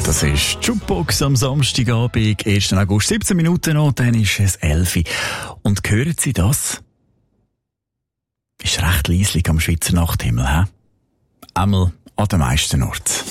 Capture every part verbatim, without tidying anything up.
Das ist Jukebox am Samstagabend, ersten August, siebzehn Minuten noch, dann ist es elf Uhr. Und hören Sie das? Ist recht leislich am Schweizer Nachthimmel, hä? Einmal an den meisten Orten.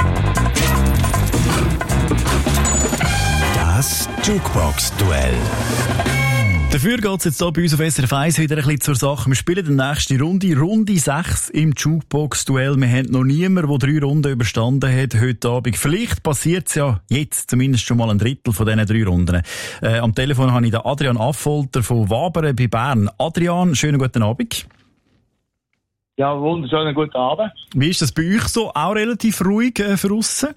Das Jukebox-Duell. Dafür geht es jetzt hier bei uns auf S R F eins wieder ein bisschen zur Sache. Wir spielen die nächste Runde, Runde sechs im Jukebox-Duell. Wir haben noch niemanden, der drei Runden überstanden hat heute Abend. Vielleicht passiert es ja jetzt zumindest schon mal ein Drittel von diesen drei Runden. Äh, am Telefon habe ich den Adrian Affolter von Wabern bei Bern. Adrian, schönen guten Abend. Ja, wunderschönen guten Abend. Wie ist das bei euch so? Auch relativ ruhig äh, für aussen?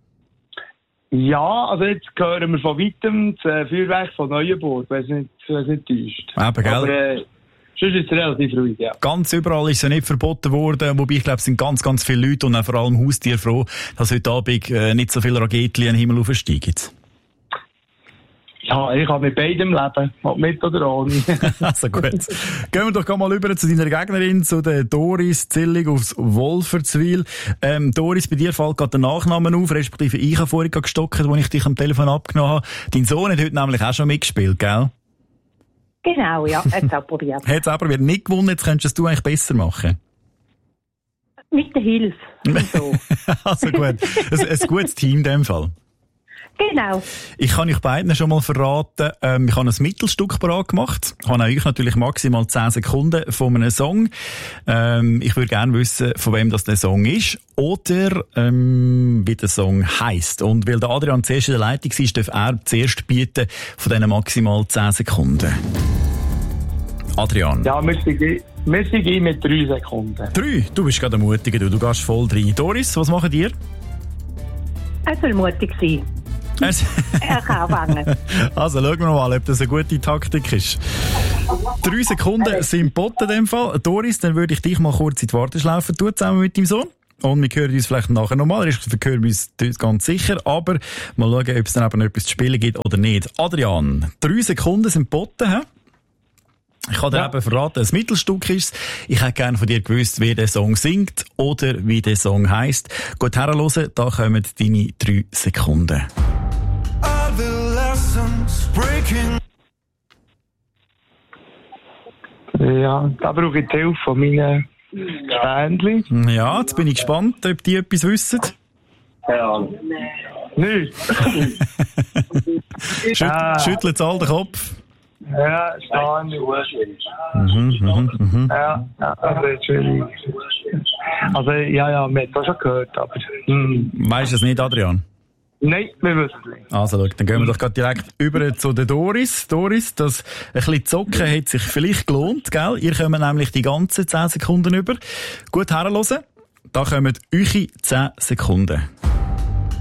Ja, also jetzt hören wir von weitem das Feuerwerk von Neuenburg, wenn es nicht, nicht täuscht. Eben, gell? Aber äh, sonst ist es relativ ruhig, ja. Ganz überall ist es ja nicht verboten worden, wobei ich glaube, es sind ganz, ganz viele Leute und auch vor allem Haustiere froh, dass heute Abend äh, nicht so viele Raketen in den Himmel aufsteigen. Ja, ich kann mit beidem leben, ob mit oder ohne. Also gut. Gehen wir doch mal über zu deiner Gegnerin, zu der Doris Zillig aus Wolfertswil. Ähm, Doris, bei dir fällt gerade der Nachname auf, respektive ich habe vorhin gestockt, als ich dich am Telefon abgenommen habe. Dein Sohn hat heute nämlich auch schon mitgespielt, gell? Genau, ja, hat es auch probiert. Hat es aber wieder nicht gewonnen, jetzt könntest du eigentlich besser machen. Mit der Hilfe. Und so. Also gut, ein, ein gutes Team in dem Fall. Genau. Ich kann euch beiden schon mal verraten, ähm, ich habe ein Mittelstück parat gemacht. Ich habe euch natürlich maximal zehn Sekunden von einem Song. Ähm, ich würde gerne wissen, von wem das der Song ist oder ähm, wie der Song heisst. Und weil der Adrian zuerst in der Leitung war, darf er zuerst bieten von diesen maximal zehn Sekunden. Adrian. Ja, wir sind, wir sind mit drei Sekunden. Drei? Du bist gerade mutig, du, du gehst voll rein. Doris, was machen ihr? Er soll mutig sein. Er kann anfangen. Also, schauen wir mal, ob das eine gute Taktik ist. Drei Sekunden sind geboten in dem Fall. Doris, dann würde ich dich mal kurz in die Warteschlaufe tun, zusammen mit deinem Sohn. Und wir hören uns vielleicht nachher nochmal. Wir hören uns ganz sicher. Aber mal schauen, ob es dann eben etwas zu spielen gibt oder nicht. Adrian, drei Sekunden sind geboten, hä? Ich kann dir ja eben verraten, ein Mittelstück ist. Ich hätte gerne von dir gewusst, wie der Song singt oder wie der Song heisst. Gut herhören, da kommen deine drei Sekunden. Ja, da brauche ich die Hilfe von meinen Fähnchen. Ja, jetzt bin ich gespannt, ob die etwas wissen. Ja. Nicht. Schüt ah. Schüttelt all den Kopf. Ja, Stein. Mhm, mhm, mhm. Ja, ja, das ist schwierig. Also, ja, ja, man hat das schon gehört, aber... Hm. Weisst du es nicht, Adrian? Nein, wir wissen es nicht. Also, schau, dann gehen wir doch gerade direkt über zu der Doris. Doris, das ein bisschen Zocken hat sich vielleicht gelohnt, gell? Ihr kommt nämlich die ganzen zehn Sekunden über. Gut herhören. Da kommen eure zehn Sekunden.